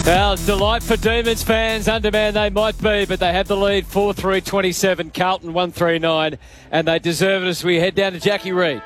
Well, delight for Demons fans. Underman they might be, but they have the lead 4-3-27. Carlton 1-3-9, and they deserve it as we head down to Jackie Reid.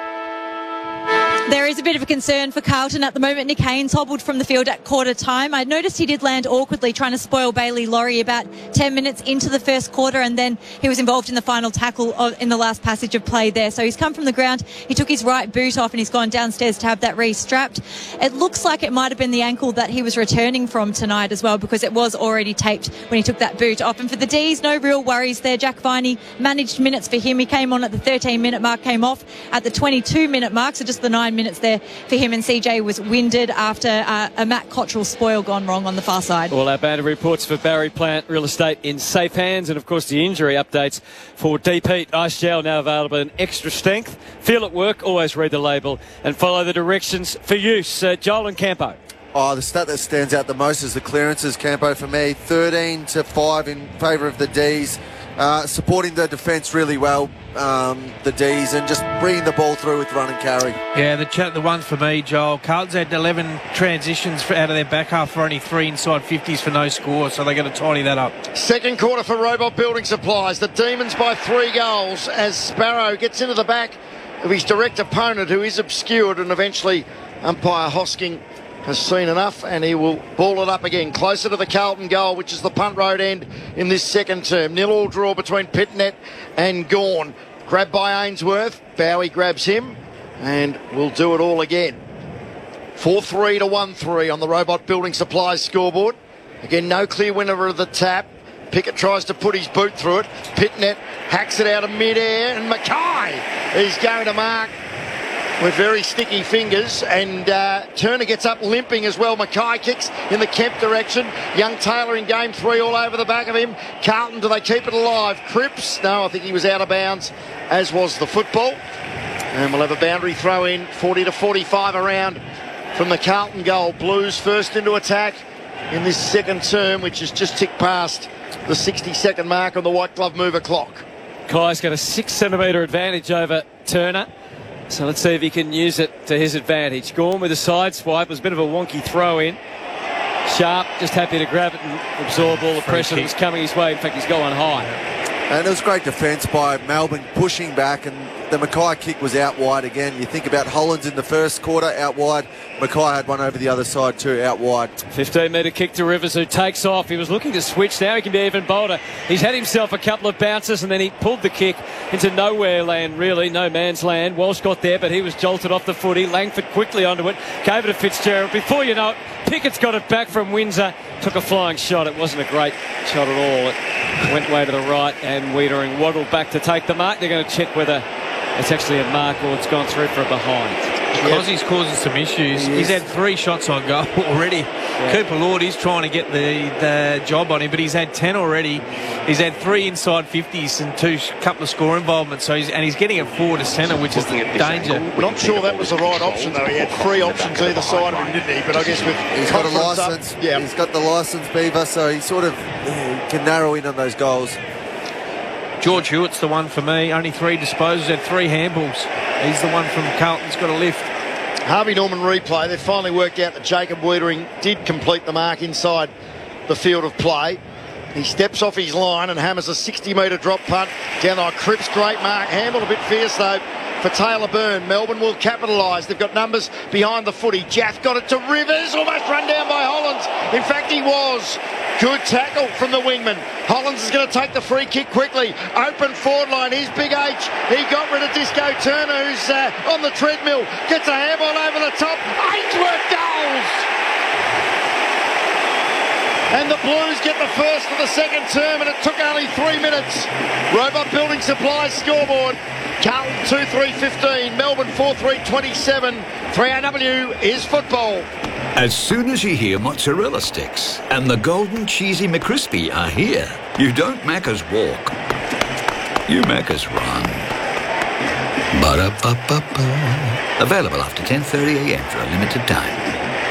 There is a bit of a concern for Carlton at the moment. Nick Haynes hobbled from the field at quarter time. I noticed he did land awkwardly trying to spoil Bailey Laurie about 10 minutes into the first quarter, and then he was involved in the final tackle in the last passage of play there. So he's come from the ground, he took his right boot off and he's gone downstairs to have that re-strapped. It looks like it might have been the ankle that he was returning from tonight as well, because it was already taped when he took that boot off. And for the D's, no real worries there. Jack Viney managed minutes for him. He came on at the 13-minute mark, came off at the 22-minute mark, so just the 9 minutes there for him, and CJ was winded after a Matt Cottrell spoil gone wrong on the far side. All our banner reports for Barry Plant Real Estate in safe hands, and of course the injury updates for Deep Heat Ice Gel, now available in extra strength. Feel at work, always read the label and follow the directions for use. Joel and Campo. Oh, the stat that stands out the most is the clearances, Campo, for me. 13-5 in favour of the D's. Supporting the defence really well, the D's, and just bringing the ball through with run and carry. Yeah, the one for me, Joel. Carlton's had 11 transitions out of their back half for only 3 inside 50s for no score, so they're going to tidy that up. Second quarter for Robot Building Supplies. The Demons by 3 goals as Sparrow gets into the back of his direct opponent, who is obscured, and eventually umpire Hosking has seen enough, and he will ball it up again closer to the Carlton goal, which is the punt road end in this second term. 0-0 draw between Pitnet and Gawn. Grabbed by Ainsworth. Bowie grabs him and will do it all again. 4-3 to 1-3 on the Robot Building Supplies scoreboard. Again, no clear winner of the tap. Pickett tries to put his boot through it. Pitnet hacks it out of mid-air, and Mackay is going to mark with very sticky fingers, and Turner gets up limping as well. Mackay kicks in the Kemp direction. Young Taylor in game 3 all over the back of him. Carlton, do they keep it alive? Cripps, no, I think he was out of bounds, as was the football. And we'll have a boundary throw in, 40 to 45 around from the Carlton goal. Blues first into attack in this second term, which has just ticked past the 60-second mark on the white glove mover clock. Kai's got a 6-centimetre advantage over Turner. So let's see if he can use it to his advantage. Gawn with a side swipe. It was a bit of a wonky throw in. Sharp just happy to grab it and absorb all the pressure that was coming his way. In fact, he's going high. And it was great defence by Melbourne pushing back, and the Mackay kick was out wide again. You think about Hollands in the first quarter, out wide. Mackay had one over the other side too, out wide. 15-metre kick to Rivers, who takes off. He was looking to switch. Now he can be even bolder. He's had himself a couple of bounces, and then he pulled the kick into nowhere land, really, no man's land. Walsh got there, but he was jolted off the footy. Langford quickly onto it, gave it to Fitzgerald. Before you know it, Pickett's got it back from Windsor. Took a flying shot. It wasn't a great shot at all. It went way to the right, and Wiedering waddled back to take the mark. They're going to check whether it's actually a mark or it's gone through for a behind. Because he's causing some issues. He's had 3 shots on goal already. Yeah. Cooper Lord is trying to get the job on him, but he's had 10 already. He's had 3 inside 50s and couple of score involvements. So he's getting it forward to centre, which is the danger. Not sure that was the right option though. He had 3 options either side of him, didn't he? But I guess with he's got a licence. Yeah, he's got the licence, Beaver. So he sort of can narrow in on those goals. George Hewitt's the one for me. Only 3 disposals, had 3 handballs. He's the one from Carlton's got a lift. Harvey Norman replay. They've finally worked out that Jacob Wiedering did complete the mark inside the field of play. He steps off his line and hammers a 60-metre drop punt down the Cripps. Great mark. Handled a bit fierce though for Taylor Byrne. Melbourne will capitalise. They've got numbers behind the footy. Jaff got it to Rivers, almost run down by Hollands. In fact, he was. Good tackle from the wingman. Hollands is going to take the free kick quickly. Open forward line. Here's Big H. He got rid of Disco Turner, who's on the treadmill. Gets a handball over the top. Ainsworth goals! And the Blues get the first of the second term, and it took only 3 minutes. Robot Building Supplies scoreboard. Carlton 2-3-15, Melbourne 4-3-27. 3AW is football. As soon as you hear mozzarella sticks and the golden cheesy McCrispy are here, you don't Macca's walk, you Macca's run. Ba-da-ba-ba-ba. Available after 10:30am for a limited time.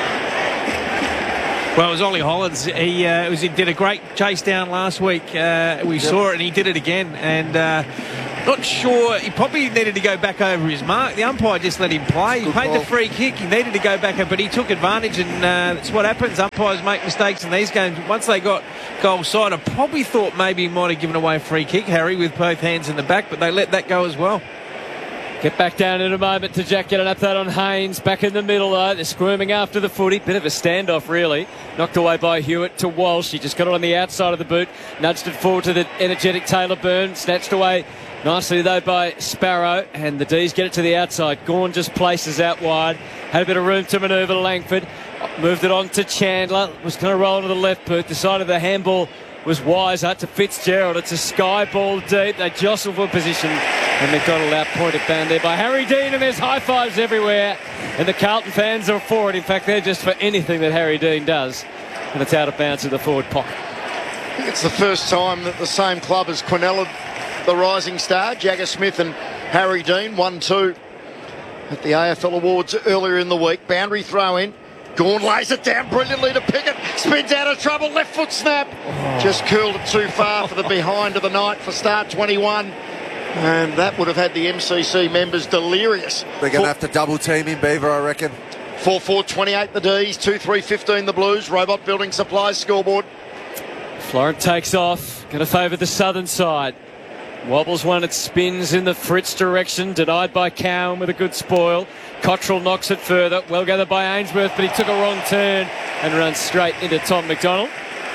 Well, it was Ollie Hollands. He did a great chase down last week. We saw it, and he did it again. And Not sure. He probably needed to go back over his mark. The umpire just let him play. He paid the free kick. He needed to go back, but he took advantage, and that's what happens. Umpires make mistakes in these games. Once they got goal side, I probably thought maybe he might have given away a free kick, Harry, with both hands in the back, but they let that go as well. Get back down in a moment to Jack. Get an update on Haynes. Back in the middle, though. They're squirming after the footy. Bit of a standoff, really. Knocked away by Hewitt to Walsh. He just got it on the outside of the boot. Nudged it forward to the energetic Taylor Byrne. Snatched away nicely, though, by Sparrow. And the D's get it to the outside. Gawn just places out wide. Had a bit of room to manoeuvre. Langford moved it on to Chandler. Was going to roll into the left boot. Decided the handball was wiser to Fitzgerald. It's a sky ball deep. They jostle for position. And McDonald out-pointed down there by Harry Dean, and there's high-fives everywhere. And the Carlton fans are for it. In fact, they're just for anything that Harry Dean does. And it's out of bounds in the forward pocket. I think it's the first time that the same club has quinelled the rising star, Jagger Smith and Harry Dean, 1-2 at the AFL Awards earlier in the week. Boundary throw in. Gawn lays it down brilliantly to Pickett. Spins out of trouble. Left foot snap. Just curled it too far for the behind of the night for start 21. And that would have had the MCC members delirious. They're going to have to double team him, Beaver, I reckon. 4-4-28 the D's, 2-3-15 the Blues. Robot Building Supplies scoreboard. Florent takes off. Going to favour the southern side. Wobbles one, it spins in the Fritz direction. Denied by Cowan with a good spoil. Cottrell knocks it further. Well gathered by Ainsworth, but he took a wrong turn and runs straight into Tom McDonald.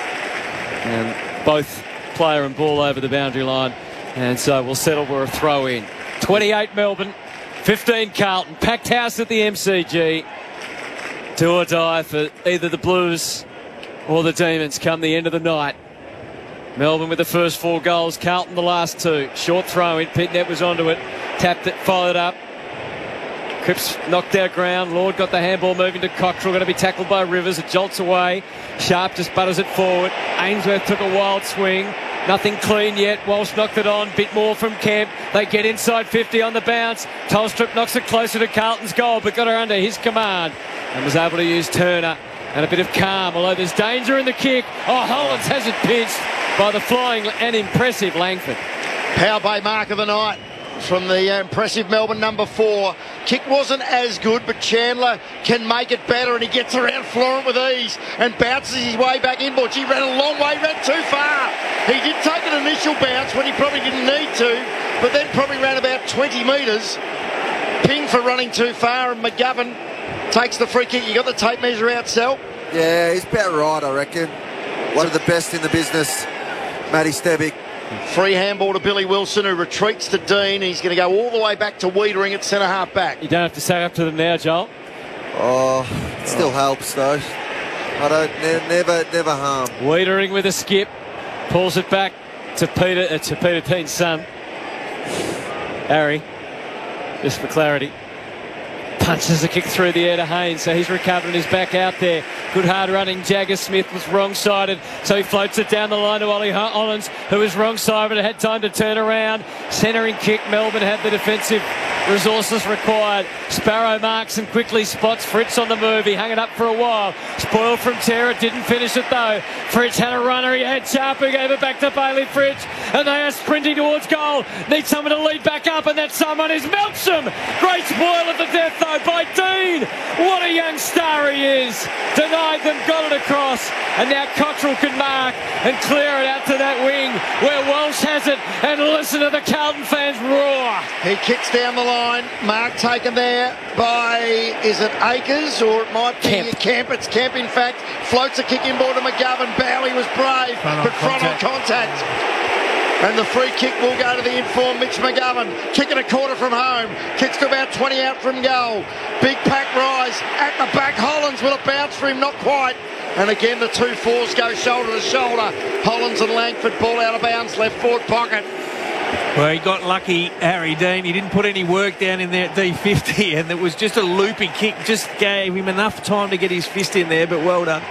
And both player and ball over the boundary line. And so we'll settle for a throw in. 28 Melbourne, 15 Carlton. Packed house at the MCG. Do or die for either the Blues or the Demons come the end of the night. Melbourne with the first 4 goals. Carlton the last 2. Short throw in. Pitnet was onto it. Tapped it, followed up. Cripps knocked out ground. Lord got the handball moving to Cottrell. Going to be tackled by Rivers. It jolts away. Sharp just butters it forward. Ainsworth took a wild swing. Nothing clean yet. Walsh knocked it on. Bit more from Kemp. They get inside 50 on the bounce. Tolstrup knocks it closer to Carlton's goal, but got her under his command and was able to use Turner and a bit of calm. Although there's danger in the kick. Oh, Hollands has it pinched by the flying and impressive Langford. Power Bay mark of the night from the impressive Melbourne number 4. Kick wasn't as good, but Chandler can make it better, and he gets around Florent with ease and bounces his way back inboard. He ran a long way, ran too far. He did take an initial bounce when he probably didn't need to, but then probably ran about 20 metres. Ping for running too far, and McGovern takes the free kick. You got the tape measure out, Sal? Yeah, he's about right, I reckon. One of the best in the business, Matty Stevic. Free handball to Billy Wilson, who retreats to Dean. He's going to go all the way back to Wiedering at centre-half back. You don't have to say up to them now, Joel. Oh, it still helps, though. I don't, never harm. Wiedering with a skip. Pulls it back to Peter Dean's son. Harry, just for clarity. Punches a kick through the air to Haynes, so he's recovered and is back out there. Good hard running. Jagger Smith was wrong-sided, so he floats it down the line to Ollie Hollands, who was wrong-sided, had time to turn around. Centering kick. Melbourne had the defensive resources required. Sparrow marks and quickly spots Fritz on the move. He hung it up for a while. Spoiled from Terra, didn't finish it though. Fritz had a runner, he had Sharp, who gave it back to Bailey Fritz, and they are sprinting towards goal. Need someone to lead back up, and that someone is Melksham. Great spoil at the death though by Dean. What a young star he is. Denied them, got it across, and now Cottrell can mark and clear it out to that wing where Walsh has it, and listen to the Carlton fans roar. He kicks down the line. Mark taken there by, is it Akers or it might be Kemp? It's Kemp, in fact. Floats a kick inboard to McGovern. Bowley was brave, but front on contact. And the free kick will go to the informed Mitch McGovern. Kicking a quarter from home. Kicks to about 20 out from goal. Big pack rise at the back. Hollands with a bounce for him, not quite. And again, the 2-4s go shoulder to shoulder. Hollands and Langford, ball out of bounds, left forward pocket. Well, he got lucky, Harry Dean. He didn't put any work down in there at D50, and it was just a loopy kick. Just gave him enough time to get his fist in there, but well done.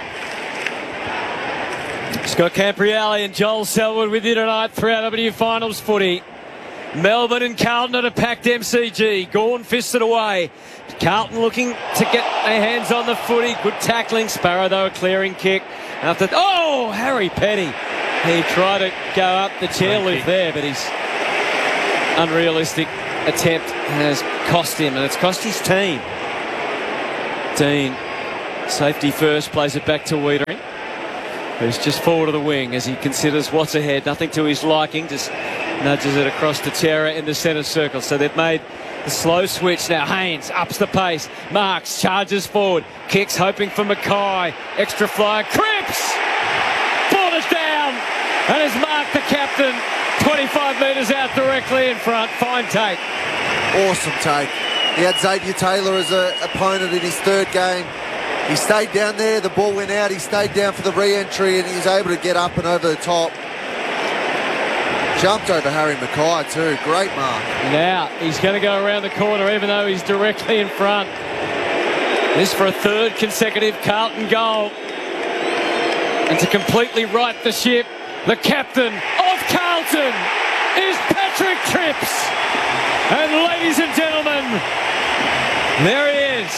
Scott Campriale and Joel Selwood with you tonight for our W Finals footy. Melbourne and Carlton at a packed MCG. Gawn fisted away. Carlton looking to get their hands on the footy. Good tackling. Sparrow, though, a clearing kick. After, Harry Petty. He tried to go up the chairlift there, but he's unrealistic attempt has cost him, and it's cost his team. Dean, safety first, plays it back to Wiedering, who's just forward of the wing as he considers what's ahead. Nothing to his liking, just nudges it across to Terra in the centre circle. So they've made the slow switch now. Haynes ups the pace, marks, charges forward, kicks, hoping for Mackay. Extra flyer, Cripps! Ball is down and has marked the captain 25 metres out directly in front. Fine take. Awesome take. He had Xavier Taylor as an opponent in his third game. He stayed down there, the ball went out, he stayed down for the re-entry, and he was able to get up and over the top. Jumped over Harry Mackay too, great mark. Now he's going to go around the corner even though he's directly in front. This for a third consecutive Carlton goal. And to completely right the ship, the captain of Carlton is Patrick Cripps. And ladies and gentlemen, there he is.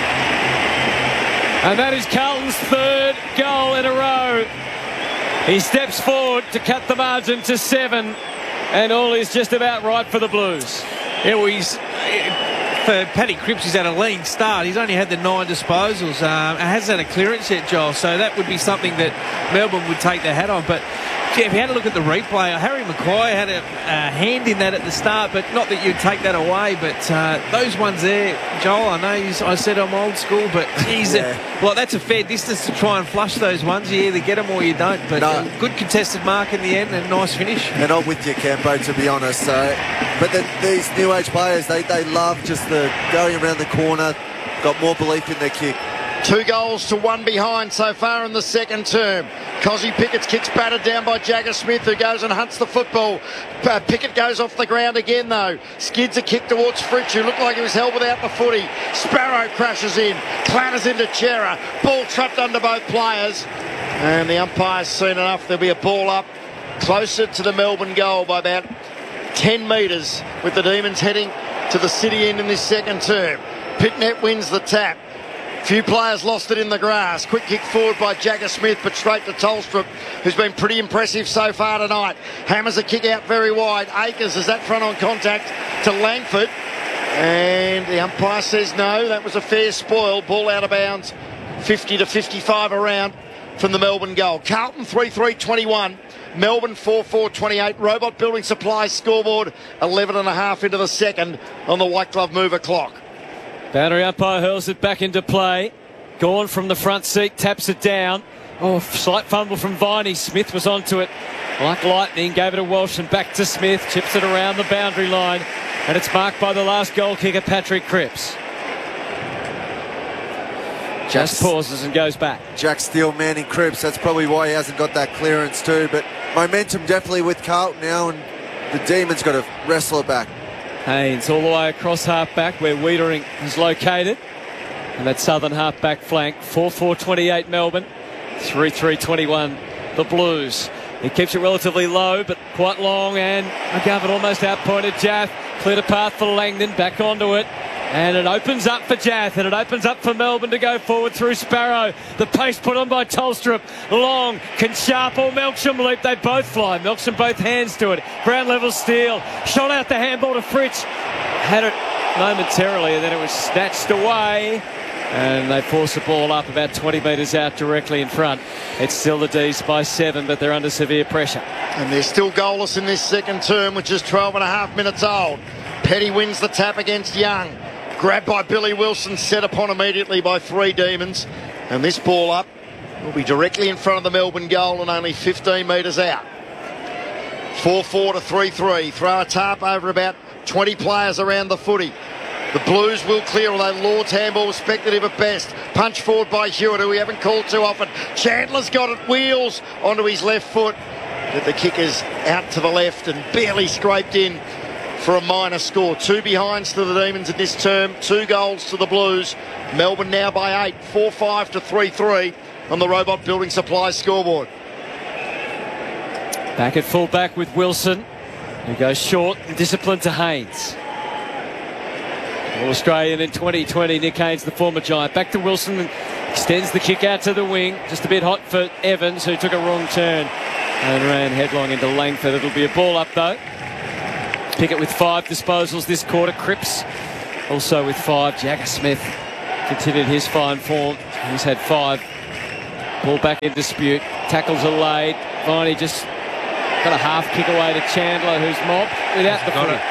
And that is Carlton's third goal in a row. He steps forward to cut the margin to 7, and all is just about right for the Blues. Yeah, well, for Paddy Cripps, he's had a lean start. He's only had the 9 disposals. Hasn't had a clearance yet, Joel, so that would be something that Melbourne would take their hat on. But yeah, if you had a look at the replay, Harry Mackay had a hand in that at the start, but not that you'd take that away. But those ones there, Joel, I know I said I'm old school, but geez, well, that's a fair distance to try and flush those ones. You either get them or you don't. But good contested mark in the end and nice finish. And I'm with you, Campo, to be honest. But these new age players, they love just the going around the corner, got more belief in their kick. 2 goals to 1 behind so far in the second term. Cozzy Pickett's kick's battered down by Jagger Smith, who goes and hunts the football. Pickett goes off the ground again, though. Skids a kick towards Fritsch, who looked like he was held without the footy. Sparrow crashes in, clatters into Chera. Ball trapped under both players. And the umpire's seen enough. There'll be a ball up closer to the Melbourne goal by about 10 metres, with the Demons heading to the city end in this second term. Pitnet wins the tap. Few players lost it in the grass. Quick kick forward by Jagger Smith, but straight to Tolstrup, who's been pretty impressive so far tonight. Hammers a kick out very wide. Akers is that front on contact to Langford. And the umpire says no, that was a fair spoil. Ball out of bounds, 50 to 55 around from the Melbourne goal. Carlton 3-3-21. Melbourne 4-4-28. Robot Building Supplies scoreboard 11.5 into the second on the White Glove Mover clock. Boundary umpire hurls it back into play. Gone from the front seat, taps it down. Oh, slight fumble from Viney. Smith was onto it like lightning. Gave it to Walsh and back to Smith. Chips it around the boundary line. And it's marked by the last goal kicker, Patrick Cripps. Just pauses and goes back. Jack Steele manning Cripps. That's probably why he hasn't got that clearance too. But momentum definitely with Carlton now, and the Demons got to wrestle it back. Haynes all the way across half-back where Wiedering is located. And that southern half-back flank. 4-4-28 Melbourne. 3-3-21 the Blues. He keeps it relatively low but quite long, and McGovern almost outpointed Jath. Cleared a path for Langdon. Back onto it. And it opens up for Jath, and it opens up for Melbourne to go forward through Sparrow. The pace put on by Tolstrup. Long, can Sharp or Melksham leap? They both fly. Melksham both hands to it. Ground level steal. Shot out the handball to Fritsch. Had it momentarily, and then it was snatched away. And they force the ball up about 20 metres out directly in front. It's still the D's by 7, but they're under severe pressure. And they're still goalless in this second term, which is 12.5 minutes old. Petty wins the tap against Young. Grabbed by Billy Wilson, set upon immediately by 3 Demons. And this ball up will be directly in front of the Melbourne goal and only 15 metres out. 4-4 to 3-3. Throw a tarp over about 20 players around the footy. The Blues will clear, although Lord's handball was speculative at best. Punch forward by Hewitt, who we haven't called too often. Chandler's got it, wheels onto his left foot. But the kick is out to the left and barely scraped in for a minor score. 2 behinds to the Demons in this term, 2 goals to the Blues. Melbourne now by 8, 4-5 to 3-3 on the Robot Building Supplies scoreboard. Back at full back with Wilson, who goes short and disciplined to Haynes. All-Australian in 2020, Nick Haynes, the former Giant. Back to Wilson and extends the kick out to the wing. Just a bit hot for Evans, who took a wrong turn and ran headlong into Langford. It'll be a ball up though. Pickett with 5 disposals this quarter. Cripps also with 5. Jagger Smith continued his fine form. He's had 5. Ball back in dispute. Tackles are laid. Viney just got a half kick away to Chandler, who's mobbed without the footy.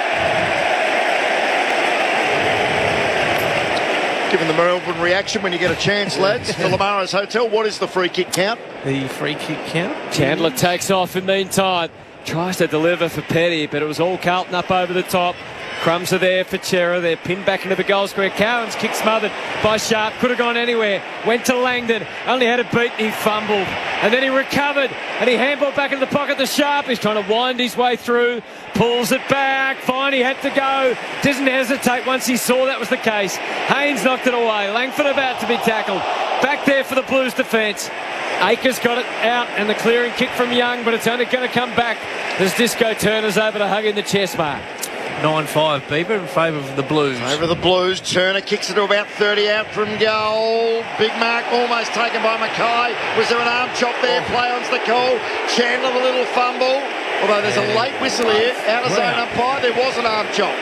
Given the Melbourne reaction when you get a chance, lads, for Lamara's Hotel, what is the free kick count? The free kick count. Chandler takes off in the meantime. Tries to deliver for Petty, but it was all Carlton up over the top. Crumbs are there for Chera. They're pinned back into the goal square. Cowan's kick smothered by Sharp. Could have gone anywhere. Went to Langdon. Only had a beat and he fumbled. And then he recovered and he handballed back into the pocket to Sharp. He's trying to wind his way through. Pulls it back. Fine, he had to go. Doesn't hesitate once he saw that was the case. Haynes knocked it away. Langford about to be tackled. Back there for the Blues defence. Akers got it out and the clearing kick from Young, but it's only going to come back as Disco Turner's over to hug in the chest mark. 9-5, Bieber, in favour of the Blues. Over the Blues. Turner kicks it to about 30 out from goal. Big mark almost taken by Mackay. Was there an arm chop there? Play on's the call. Chandler, the little fumble. Although there's a late whistle here. Out of zone umpire, there was an arm chop.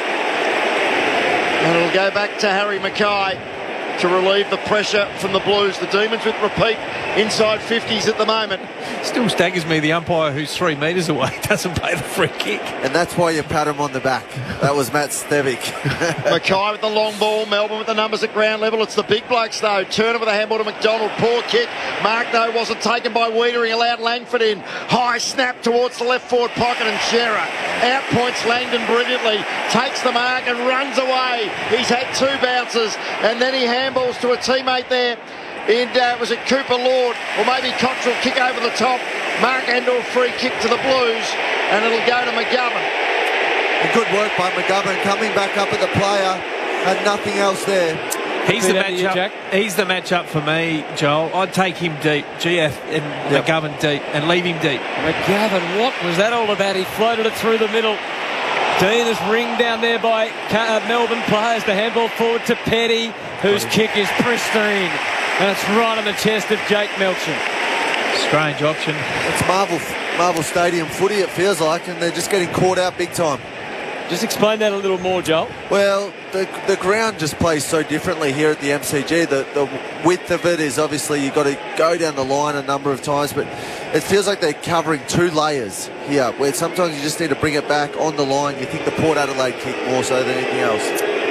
And it'll go back to Harry Mackay to relieve the pressure from the Blues. The Demons with repeat inside 50s at the moment. Still staggers me the umpire who's 3 metres away doesn't play the free kick. And that's why you pat him on the back. That was Matt Stevic. Mackay with the long ball. Melbourne with the numbers at ground level. It's the big blokes though. Turner with a handball to McDonald. Poor kick. Mark though wasn't taken by Weeder. He allowed Langford in. High snap towards the left forward pocket and Shearer outpoints Langdon brilliantly. Takes the mark and runs away. He's had 2 bounces and then he handballs to a teammate there. Was it Cooper Lord or maybe Cottrell? Kick over the top. Mark Endell free kick to the Blues and it'll go to McGovern. Good work by McGovern coming back up at the player. Had nothing else there. He's the matchup. He's the matchup for me, Joel. I'd take him deep, GF and McGovern deep, and leave him deep. McGovern, what was that all about? He floated it through the middle. Dean is ringed down there by Melbourne players. The handball forward to Petty, whose kick is pristine. And it's right on the chest of Jake Melchin. Strange option. It's Marvel Stadium footy, it feels like, and they're just getting caught out big time. Just explain that a little more, Joel. Well, the ground just plays so differently here at the MCG. The width of it is obviously you've got to go down the line a number of times, but it feels like they're covering 2 layers here, where sometimes you just need to bring it back on the line. You think the Port Adelaide kick more so than anything else.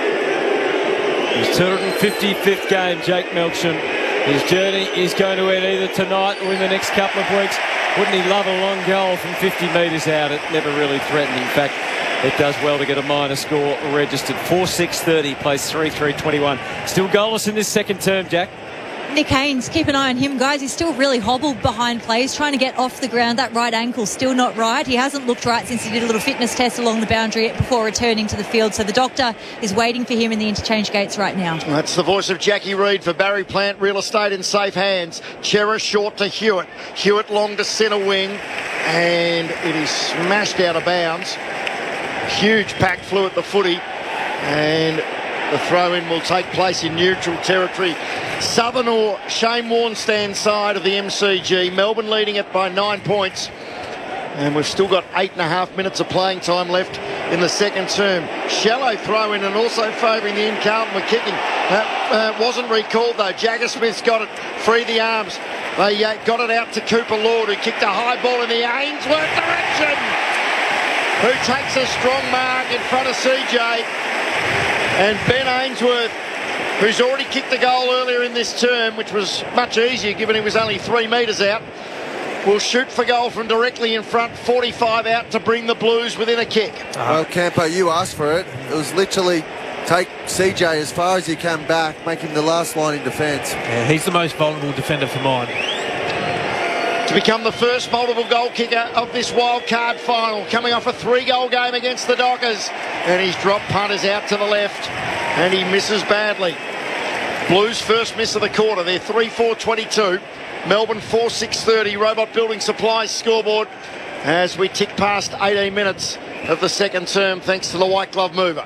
His 255th game, Jake Melchin. His journey is going to end either tonight or in the next couple of weeks. Wouldn't he love a long goal from 50 metres out? It never really threatened. In fact, it does well to get a minor score registered. 4-6-30, plays 3-3-21. Still goalless in this second term, Jack. Nick Haynes, keep an eye on him, guys. He's still really hobbled behind plays, trying to get off the ground. That right ankle still not right. He hasn't looked right since he did a little fitness test along the boundary before returning to the field. So the doctor is waiting for him in the interchange gates right now. That's the voice of Jackie Reid for Barry Plant Real Estate in safe hands. Chera short to Hewitt. Hewitt long to centre wing. And it is smashed out of bounds. Huge pack flew at the footy. And the throw-in will take place in neutral territory. Southern or Shane Warnstand side of the MCG. Melbourne leading it by 9 points. And we've still got 8.5 minutes of playing time left in the second term. Shallow throw-in and also favouring the Carlton were kicking. That wasn't recalled though. Jagger Smith's got it. Free the arms. They got it out to Cooper Lord, who kicked a high ball in the Ainsworth direction. Who takes a strong mark in front of CJ. And Ben Ainsworth, who's already kicked a goal earlier in this term, which was much easier given he was only 3 metres out, will shoot for goal from directly in front, 45 out to bring the Blues within a kick. Well, Campo, you asked for it. It was literally take CJ as far as you can back, make him the last line in defence. Yeah, he's the most vulnerable defender for mine. To become the first multiple goal kicker of this wild card final, coming off a 3-goal game against the Dockers. And his drop punt is out to the left, and he misses badly. Blues first miss of the quarter. They're 3-4-22. Melbourne 4-6-30. Robot Building Supplies scoreboard as we tick past 18 minutes of the second term, thanks to the White Glove Mover.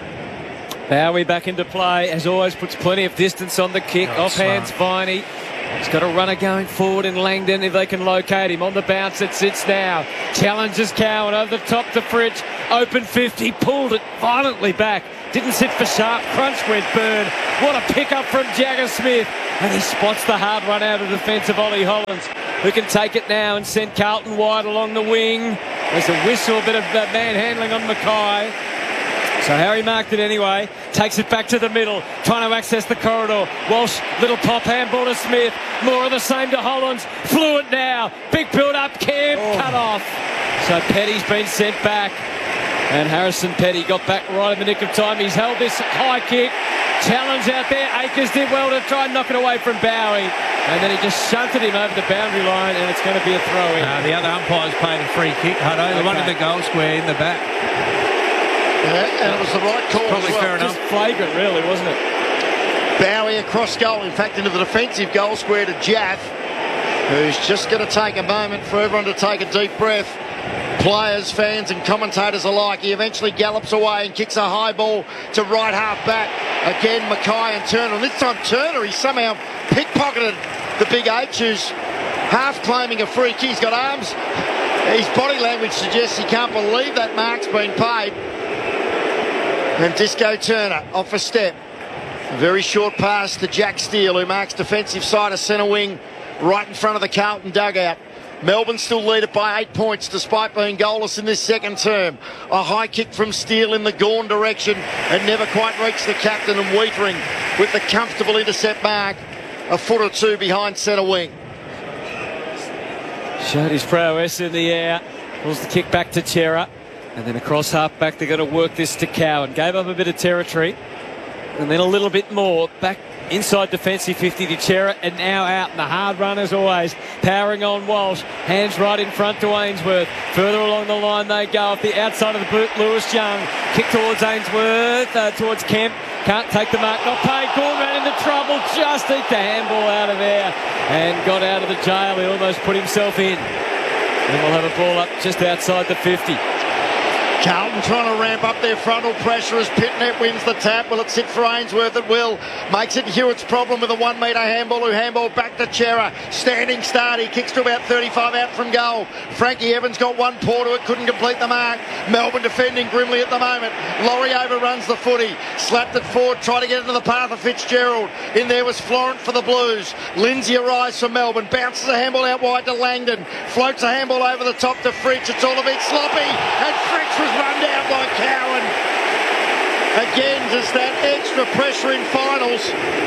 Bowie back into play, as always, puts plenty of distance on the kick. Off hands, Viney. He's got a runner going forward in Langdon if they can locate him. On the bounce, it sits now. Challenges Cowan over the top to Fritsch. Open 50, pulled it violently back. Didn't sit for sharp. Crunch went Byrne. What a pickup from Jagger Smith. And he spots the hard run out of defence of Ollie Hollands, who can take it now and send Carlton wide along the wing. There's a whistle, a bit of manhandling on Mackay. So Harry marked it anyway, takes it back to the middle, trying to access the corridor. Walsh, little pop handball to Smith, more of the same to Hollands. Fluent now, big build-up, Cam cut off. So Petty's been sent back, and Harrison Petty got back right in the nick of time. He's held this high kick, challenge out there. Akers did well to try and knock it away from Bowie, and then he just shunted him over the boundary line, and it's going to be a throw-in. The other umpire's played a free kick, Hutto. The one in the goal square in the back. Yeah, and it was the right call. Probably as well. fair enough. Just flagrant, really, wasn't it? Bowie across goal, in fact, into the defensive goal square to Jaff, who's just going to take a moment for everyone to take a deep breath. Players, fans and commentators alike. He eventually gallops away and kicks a high ball to right half back. Again, Mackay and Turner. And this time Turner, he somehow pickpocketed the big H, who's half claiming a free kick. He's got arms. His body language suggests he can't believe that mark's been paid. And Disco Turner off a step. A very short pass to Jack Steele, who marks defensive side of centre wing right in front of the Carlton dugout. Melbourne still lead it by 8 points despite being goalless in this second term. A high kick from Steele in the Gawn direction and never quite reached the captain, and Wiedering with the comfortable intercept mark a foot or two behind centre wing. Showed his prowess in the air. Pulls the kick back to Chera. And then across half back, they're going to work this to Cowan. Gave up a bit of territory. And then a little bit more. Back inside defensive 50 to Chera. And now out. And the hard run as always. Powering on Walsh. Hands right in front to Ainsworth. Further along the line they go. Off the outside of the boot, Lewis Young. Kick towards Ainsworth. Towards Kemp. Can't take the mark. Not paid. Gorn ran into trouble. Just eked the handball out of there. And got out of the jail. He almost put himself in. And we'll have a ball up just outside the 50. Carlton trying to ramp up their frontal pressure as Pitnet wins the tap. Will it sit for Ainsworth? It will. Makes it Hewitt's problem with a 1 metre handball, who handballed back to Chera. Standing start. He kicks to about 35 out from goal. Frankie Evans got one paw to it. Couldn't complete the mark. Melbourne defending grimly at the moment. Laurie overruns the footy. Slapped it forward. Tried to get into the path of Fitzgerald. In there was Florent for the Blues. Lindsay arrives for Melbourne. Bounces a handball out wide to Langdon. Floats a handball over the top to Fritsch. It's all a bit sloppy. And Fritsch was run down by Cowan. Again, just that extra pressure in finals.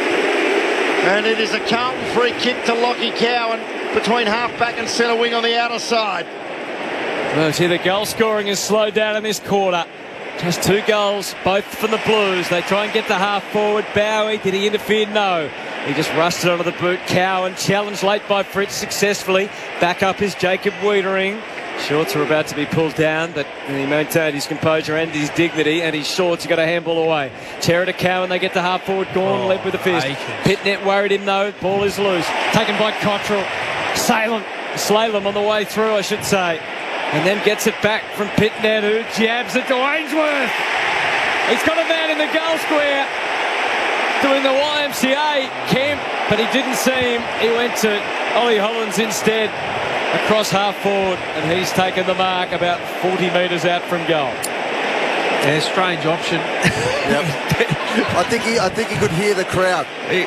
And it is a Carlton free kick to Lockie Cowan between half-back and centre wing on the outer side. Well, see, the goal scoring is slowed down in this quarter. Just 2 goals, both from the Blues. They try and get the half forward. Bowie, did he interfere? No. He just rushed it onto the boot. Cowan challenged late by Fritz successfully. Back up is Jacob Wiedering. Shorts are about to be pulled down, but he maintained his composure and his dignity, and his shorts, he got a handball away. Chera to Cowan, they get the half forward. Gawn led with a fist. Pitnet worried him though. Ball is loose. Taken by Cottrell. Slalom on the way through, I should say. And then gets it back from Pitnet, who jabs it to Ainsworth. He's got a man in the goal square doing the YMCA, Kemp, but he didn't see him. He went to Ollie Hollands instead. Across half forward, and he's taken the mark about 40 metres out from goal. Yeah, strange option. Yep. I think he could hear the crowd.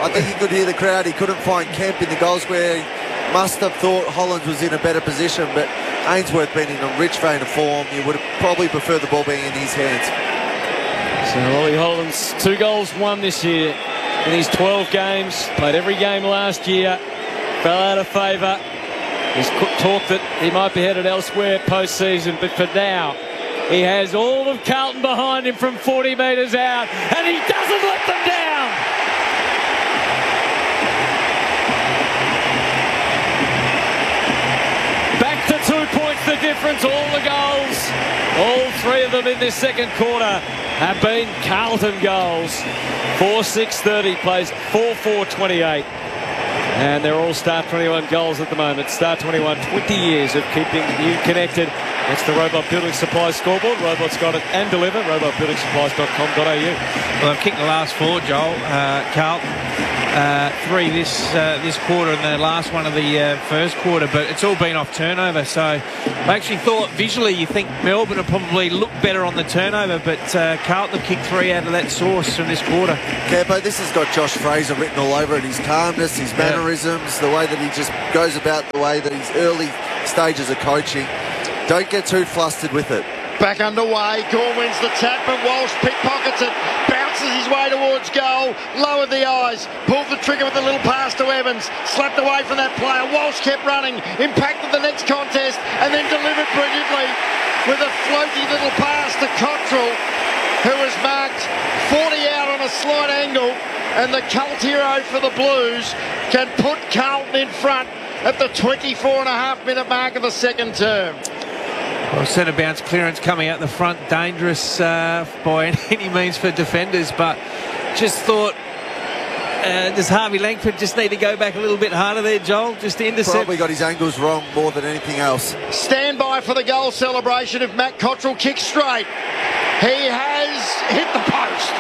He couldn't find Kemp in the goal square. He must have thought Hollands was in a better position, but Ainsworth being in a rich vein of form, you would have probably preferred the ball being in his hands. So Ollie Hollands, 2 goals, 1 this year in his 12 games. Played every game last year. Fell out of favour. He's talked that he might be headed elsewhere post-season, but for now, he has all of Carlton behind him from 40 metres out, and he doesn't let them down. Back to 2 points the difference, all the goals. All 3 of them in this second quarter have been Carlton goals. 4-6-30 plays 4-4-28. And they're all Star 21 goals at the moment. Star 21, 20 years of keeping you connected. That's the Robot Building Supplies scoreboard. Robot's got it and deliver. RobotBuildingSupplies.com.au. Well, they've kicked the last 4, Joel. Carlton. 3 this quarter and the last one of the first quarter, but it's all been off turnover. So I actually thought visually you think Melbourne will probably look better on the turnover, but Carlton have kicked 3 out of that source from this quarter. Campo, this has got Josh Fraser written all over it. His calmness, his mannerisms, the way that he just goes about the way that his early stages of coaching. Don't get too flustered with it. Back underway, Gorn wins the tap, but Walsh pickpockets it, bounces his way towards goal, lowered the eyes, pulled the trigger with a little pass to Evans, slapped away from that player. Walsh kept running, impacted the next contest, and then delivered brilliantly with a floaty little pass to Cottrell, who was marked 40 out on a slight angle, and the cult hero for the Blues can put Carlton in front at the 24.5-minute mark of the second term. Well, centre bounce clearance coming out the front, dangerous by any means for defenders, but just thought, does Harvey Langford just need to go back a little bit harder there, Joel, just to intercept? Probably got his angles wrong more than anything else. Stand by for the goal celebration if Matt Cottrell kicks straight. He has hit the post.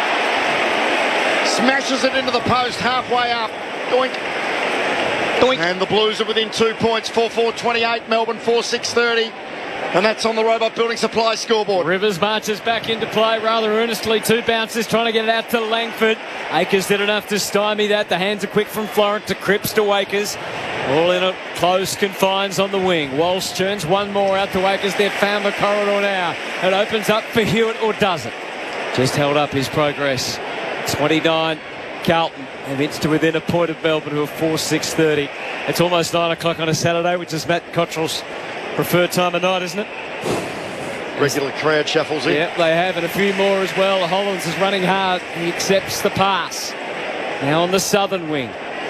Smashes it into the post halfway up. Doink. Doink. And the Blues are within 2 points, 4-4-28, Melbourne 4-6-30. And that's on the Robot Building Supply scoreboard. Rivers marches back into play rather earnestly. 2 bounces trying to get it out to Langford. Akers did enough to stymie that. The hands are quick from Florent to Cripps to Akers. All in at close confines on the wing. Walsh turns one more out to Akers. They've found the corridor now. It opens up for Hewitt, or does it? Just held up his progress. 29, Carlton have inched to within a point of Melbourne, who are 4-6-30. It's almost 9 o'clock on a Saturday, which is Matt Cottrell's preferred time of night, isn't it? Regular crowd shuffles in. Yep, they have, and a few more as well. Hollands is running hard. He accepts the pass. Now on the southern wing.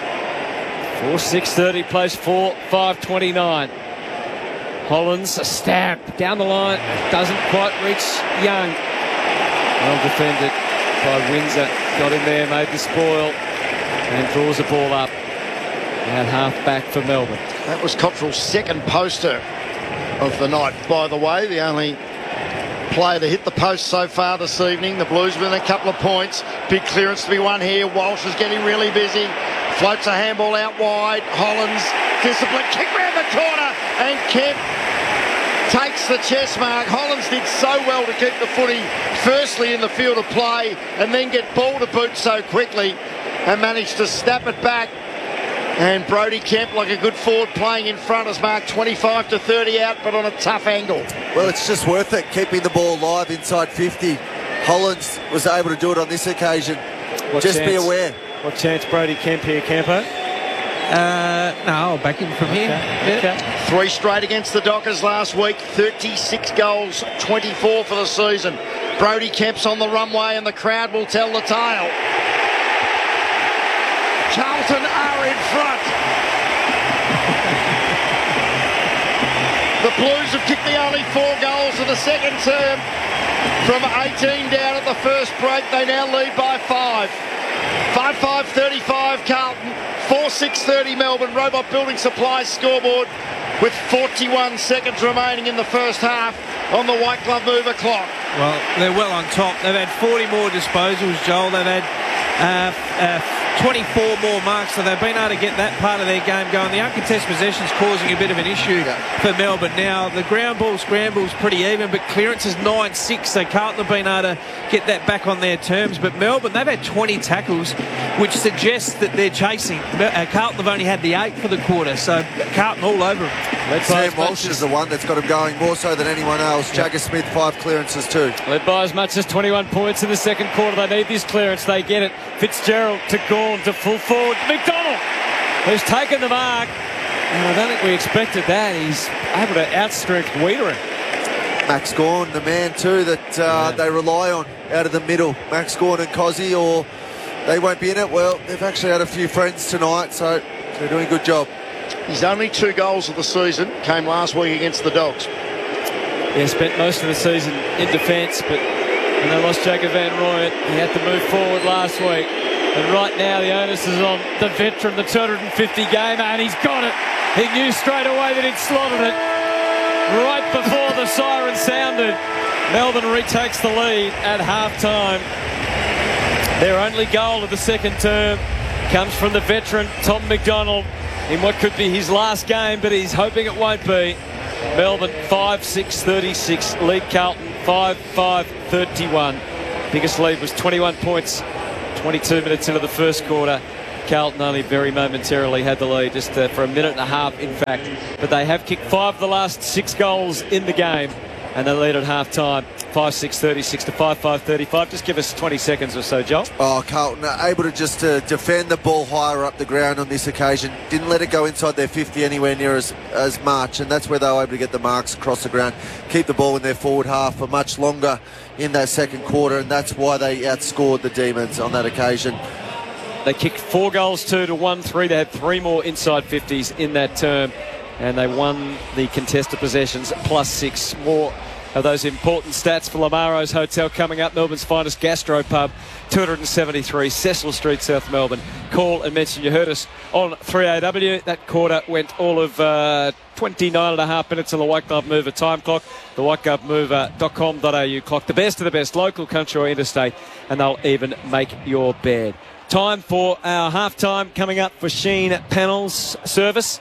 4-6-30 plays 4-5-29. Hollands, a stab down the line. Doesn't quite reach Young. Well defended by Windsor. Got in there, made the spoil, and draws the ball up. At half back for Melbourne. That was Cottrell's second poster of the night, by the way. The only player to hit the post so far this evening. The Blues within a couple of points. Big clearance to be won here. Walsh is getting really busy. Floats a handball out wide. Hollands, discipline, kick round the corner, and Kemp takes the chest mark. Hollands did so well to keep the footy firstly in the field of play and then get ball to boot so quickly and managed to snap it back. And Brody Kemp, like a good forward playing in front, has marked 25-30 out, but on a tough angle. Well, it's just worth it, keeping the ball live inside 50. Hollands was able to do it on this occasion. Just be aware. What chance Brody Kemp here, Campo? No, I'll back him from here. Okay. 3 straight against the Dockers last week. 36 goals, 24 for the season. Brody Kemp's on the runway and the crowd will tell the tale. Carlton are in front. The Blues have kicked the only 4 goals of the second term. From 18 down at the first break, they now lead by 5. 5-5-35 Carlton, 4-6-30 Melbourne. Robot Building Supply scoreboard with 41 seconds remaining in the first half on the White Glove Mover clock. Well, they're well on top. They've had 40 more disposals, Joel. They've had 24 more marks, so they've been able to get that part of their game going. The uncontested possession's causing a bit of an issue for Melbourne. Now, the ground ball scramble's pretty even, but clearance is 9-6, so Carlton have been able to get that back on their terms. But Melbourne, they've had 20 tackles, which suggests that they're chasing. Carlton have only had the 8 for the quarter, so Carlton all over them. Sam Walsh is the one that's got him going more so than anyone else. Jagger Smith, 5 clearances too. Led by as much as 21 points in the second quarter. They need this clearance. They get it. Fitzgerald to Gawn to full forward. McDonald, who's taken the mark. And I don't think we expected that. He's able to outstrength Wiedering. Max Gawn, the man too that they rely on out of the middle. Max Gawn and Cozzy, or they won't be in it. Well, they've actually had a few friends tonight, so they're doing a good job. His only 2 goals of the season came last week against the Dogs. Yeah, spent most of the season in defence, but when they lost Jacob Van Rooyen, he had to move forward last week. And right now the onus is on the veteran, the 250 gamer, and he's got it. He knew straight away that he'd slotted it right before the siren sounded. Melbourne retakes the lead at half-time. Their only goal of the second term. comes from the veteran Tom McDonald in what could be his last game, but he's hoping it won't be. Melbourne 5-6-36, lead Carlton 5-5-31. Biggest lead was 21 points 22 minutes into the first quarter. Carlton only very momentarily had the lead, just for a minute and a half in fact, but they have kicked 5 of the last 6 goals in the game, and they lead at half time 5-6-36 to 5-5-35. Just give us 20 seconds or so, Joel. Carlton are able to just defend the ball higher up the ground on this occasion. Didn't let it go inside their 50 anywhere near as much, and that's where they were able to get the marks across the ground, keep the ball in their forward half for much longer in that second quarter, and that's why they outscored the Demons on that occasion. They kicked 4 goals 2 to 1-3. They had 3 more inside 50s in that term, and they won the contested possessions plus 6 more. Of those important stats for Lamaro's Hotel coming up. Melbourne's finest gastro pub, 273 Cecil Street, South Melbourne. Call and mention you heard us on 3AW. That quarter went all of 29.5 minutes on the White Glove Mover time clock. The whiteglovemover.com.au clock. The best of the best, local, country or interstate, and they'll even make your bed. Time for our halftime coming up for Sheen Panels service.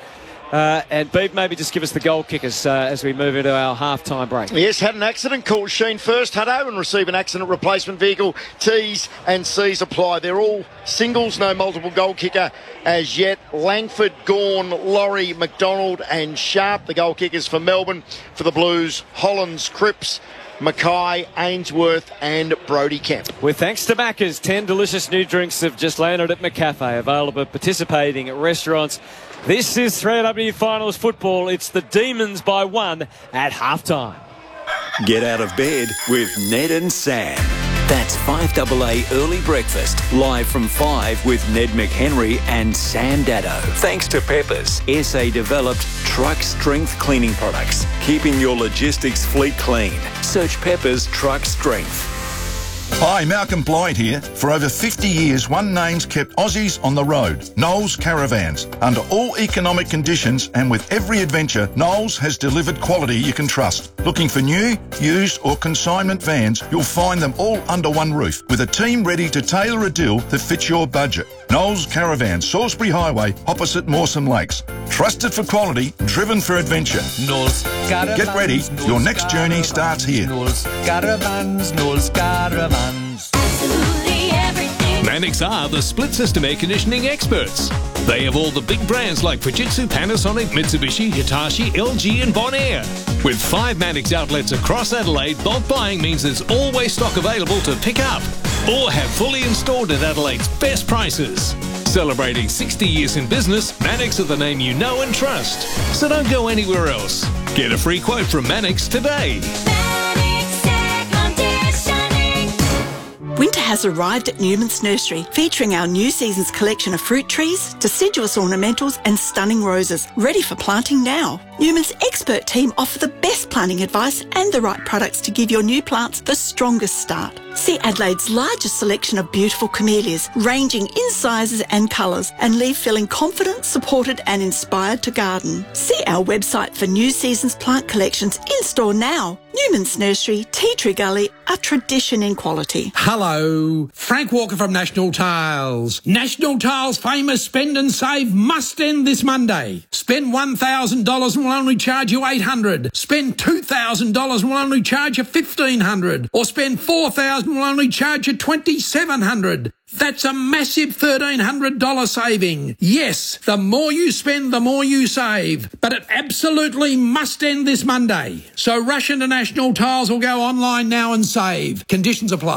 And Beeb, maybe just give us the goal kickers as we move into our half-time break. Yes, had an accident. Call Sheen first. Hutto and receive an accident replacement vehicle. T's and C's apply. They're all singles, no multiple goal kicker as yet. Langford, Gawn, Laurie, McDonald and Sharp, the goal kickers for Melbourne. For the Blues, Hollins, Cripps, Mackay, Ainsworth and Brody Kemp. With thanks to Macca's, 10 delicious new drinks have just landed at McCafe, available at participating at restaurants. This is 3AW Finals football. It's the Demons by 1 at halftime. Get out of bed with Ned and Sam. That's 5AA Early Breakfast, live from 5 with Ned McHenry and Sam Dado. Thanks to Peppers, SA-developed truck strength cleaning products, keeping your logistics fleet clean. Search Peppers Truck Strength. Hi, Malcolm Blyde here. For over 50 years, one name's kept Aussies on the road, Knowles Caravans. Under all economic conditions and with every adventure, Knowles has delivered quality you can trust. Looking for new, used or consignment vans, you'll find them all under one roof, with a team ready to tailor a deal that fits your budget. Knowles Caravans, Salisbury Highway, opposite Mawson Lakes. Trusted for quality, driven for adventure. Knowles Caravans. Get ready, your next journey starts here. Knowles Caravans, Knowles Caravans. Absolutely everything. Mannix are the split system air conditioning experts. They have all the big brands like Fujitsu, Panasonic, Mitsubishi, Hitachi, LG and Bonaire. With 5 Mannix outlets across Adelaide, bulk buying means there's always stock available to pick up or have fully installed at Adelaide's best prices. Celebrating 60 years in business, Mannix are the name you know and trust. So don't go anywhere else. Get a free quote from Mannix today. Winter has arrived at Newman's Nursery, featuring our new season's collection of fruit trees, deciduous ornamentals and stunning roses, ready for planting now. Newman's expert team offer the best planting advice and the right products to give your new plants the strongest start. See Adelaide's largest selection of beautiful camellias, ranging in sizes and colours, and leave feeling confident, supported and inspired to garden. See our website for new season's plant collections in store now. Newman's Nursery, Tea Tree Gully, a tradition in quality. Hello, Frank Walker from National Tiles. National Tiles' famous Spend and Save must end this Monday. Spend $1,000 and we'll only charge you $800. Spend $2,000 and we'll only charge you $1,500. Or spend $4,000 and we'll only charge you $2,700. That's a massive $1,300 saving. Yes, the more you spend, the more you save. But it absolutely must end this Monday. So rush into National Tiles or go online now and save. Conditions apply.